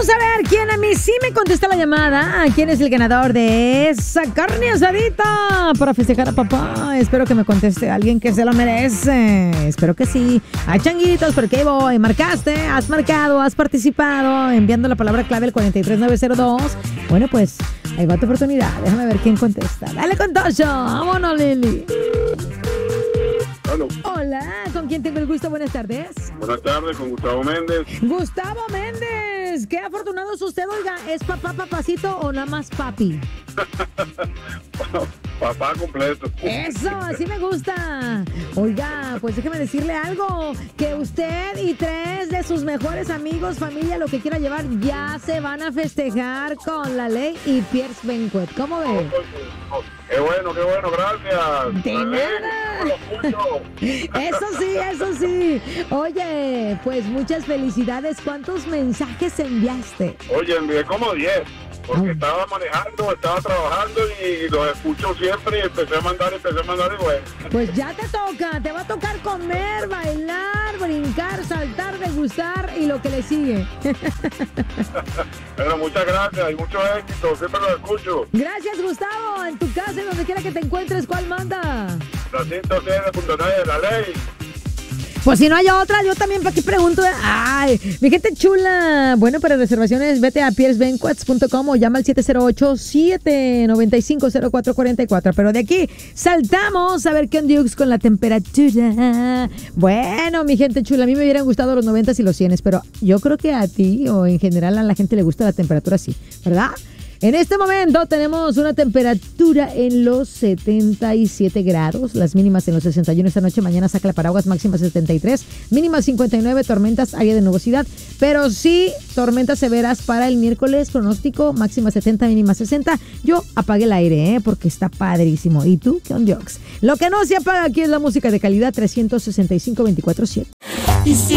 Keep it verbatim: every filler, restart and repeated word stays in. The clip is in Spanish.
Vamos a ver quién a mí sí me contesta la llamada. ¿Quién es el ganador de esa carne asadita para festejar a papá? Espero que me conteste alguien que se lo merece. Espero que sí. Ay, changuitos, ¿por qué voy? ¿Marcaste? ¿Has marcado? ¿Has participado? Enviando la palabra clave al cuatro tres nueve cero dos. Bueno, pues ahí va tu oportunidad. Déjame ver quién contesta. Dale con Tocho. Vámonos, Lili. Hello. Hola, ¿con quién tengo el gusto? Buenas tardes. Buenas tardes, con Gustavo Méndez. Gustavo Méndez, qué afortunado es usted, oiga. ¿Es papá, papacito o nada más papi? Papá completo. Eso, así me gusta. Oiga, pues déjeme decirle algo, que usted y tres de sus mejores amigos, familia, lo que quiera llevar, ya se van a festejar con La Ley y Pierce Banquet. ¿Cómo ve? Qué bueno, qué bueno, gracias. De nada. Eso sí, eso sí. Oye, pues muchas felicidades. ¿Cuántos mensajes enviaste? Oye, envié como diez. Porque Ah. estaba manejando, estaba trabajando y los escucho siempre y empecé a mandar, empecé a mandar y bueno. Pues ya te toca, te va a tocar comer, bailar, brincar, saltar, degustar y lo que le sigue. Pero muchas gracias y mucho éxito, siempre los escucho. Gracias, Gustavo. En tu casa y donde quiera que te encuentres, ¿cuál manda? La ciento siete punto nueve de La Ley. Pues si no hay otra, yo también para qué pregunto. Ay, mi gente chula. Bueno, para reservaciones, vete a pierce banquets punto com o llama al siete cero ocho, siete nueve cinco, cero cuatro cuatro cuatro. Pero de aquí saltamos a ver qué ondux con la temperatura. Bueno, mi gente chula, a mí me hubieran gustado los noventas y los cienes, pero yo creo que a ti o en general a la gente le gusta la temperatura así, ¿verdad? En este momento tenemos una temperatura en los setenta y siete grados, las mínimas en los sesenta y uno esta noche, mañana saca la paraguas, máxima setenta y tres, mínima cincuenta y nueve, tormentas, área de nubosidad, pero sí tormentas severas para el miércoles, pronóstico, máxima setenta, mínima sesenta. Yo apagué el aire, ¿eh? Porque está padrísimo. ¿Y tú? ¿Qué onda? Lo que no se apaga aquí es la música de calidad trescientos sesenta y cinco veinticuatro siete.